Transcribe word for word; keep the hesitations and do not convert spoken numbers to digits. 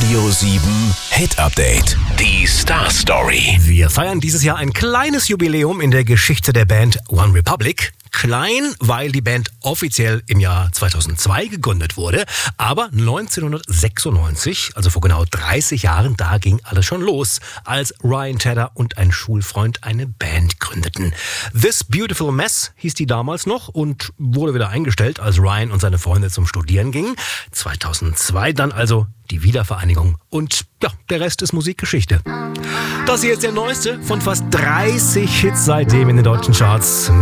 Radio sieben Hit Update. Die Star Story. Wir feiern dieses Jahr ein kleines Jubiläum in der Geschichte der Band One Republic. Klein, weil die Band offiziell im Jahr zweitausendzwei gegründet wurde. Aber neunzehnhundertsechsundneunzig, also vor genau dreißig Jahren, da ging alles schon los, als Ryan Tedder und ein Schulfreund eine Band gründeten. This Beautiful Mess hieß die damals noch und wurde wieder eingestellt, als Ryan und seine Freunde zum Studieren gingen. zweitausendzwei dann also die Wiedervereinigung. Und ja, der Rest ist Musikgeschichte. Das hier ist der neueste von fast dreißig Hits seitdem in den deutschen Charts.